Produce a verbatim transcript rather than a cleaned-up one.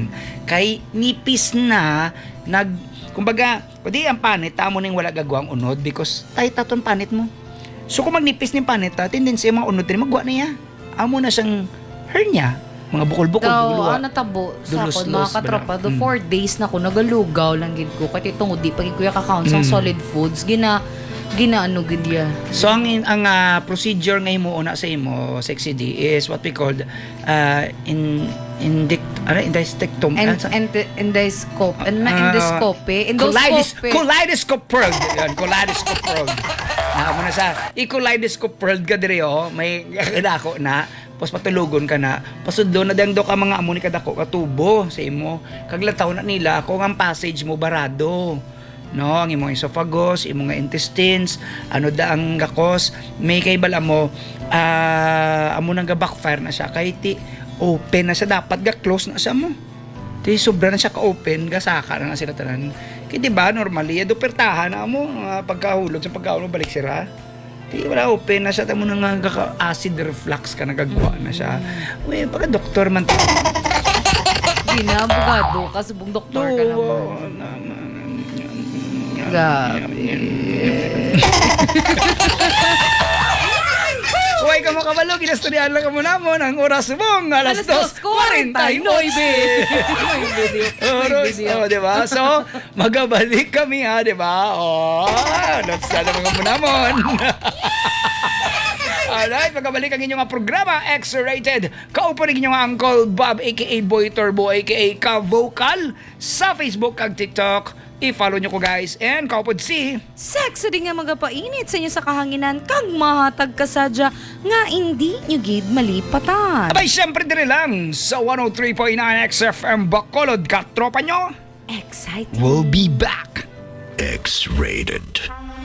kahanginan. Kay nipis na, nag, kumbaga, pwede ang panit, tamo nang wala gagawang unod because tayo taton panit mo. So kung magnipis ng panit, ta, tendency yung mga unod din, magwa na ya. Amo na siyang hernia. Mga bukol-bukol. Daw, ah, natabo sa Dulos-los ako, mga ba katropa. na? Do Mm. four days na ko, nagalugaw lang gid ko. Kati itong di pag kuya kakount sa Mm. solid foods, gina, ginaano gid ya. So ang ang ah, procedure ngayon mo una sa imo Sexy D is what we called uh, in indict ano endoscopy And, and, endoscope, and na endoscopy, Colidis, endoscopy. kaleidoscope pearl. Yan, kaleidoscope pearl. Na mo na sa i-kaleidoscope pearl ka dire oh, may kadako na. Pos patulugon ka na. Pasudlo na dang do ka mga amo ni kadako ka tubo sa imo. Kaglataw na nila kung ang passage mo barado. No, ang imong esophagus, imong nga intestines, ano da ang gakos, may kay bala mo ah amo nang ga backfire na siya kay ti open na siya dapat ga close na siya mo. Di sobra na siya ka-open, gasaka na nga sila tanan. Kaya di ba, normally, do pertahan na mo, uh, pagkahulog sa pagkahulog, balik sira. Di wala open na siya, tamo na nga acid reflux ka, nagagawa na siya. Uy, pagka doktor man. Gina, abogado ka, subong doktor ka naman. Gabi. Uy, ka mo kabalo, kinastoryahan lang ka mo namon, ang oras mong alas dos forty-nine. Oras, oh, di ba? So, magabalik kami ha, di ba? Oh, notes na naman mo namon. Alright, magabalik ang inyong programa, X-Rated. Kaupo rin inyong Uncle Bob, aka Boy Turbo, aka Ka-Vocal, sa Facebook kag TikTok. I-follow nyo ko guys. And kaupod si... Sexy din nga magapainit sa inyo sa kahanginan kag mahatag kasadya nga hindi nyo gid malipatan. Abay, syempre dire lang sa one oh three point nine X F M Bacolod, katropa nyo. Excited. We'll be back. X-rated.